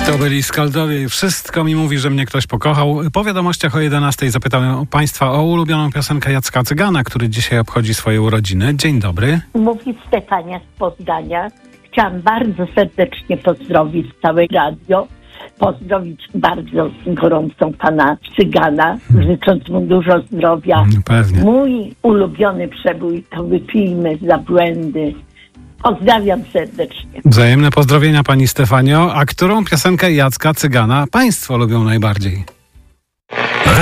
To byli Skaldowie i wszystko mi mówi, że mnie ktoś pokochał. Po wiadomościach o 11 zapytałem Państwa o ulubioną piosenkę Jacka Cygana, który dzisiaj obchodzi swoje urodziny. Dzień dobry. Mówi Stefania z Poznania. Chciałam bardzo serdecznie pozdrowić całe radio. Pozdrowić bardzo gorąco pana Cygana, życząc mu dużo zdrowia. Pewnie. Mój ulubiony przebój to Wypijmy za błędy. Pozdrawiam serdecznie. Wzajemne pozdrowienia pani Stefanio. A którą piosenkę Jacka Cygana Państwo lubią najbardziej?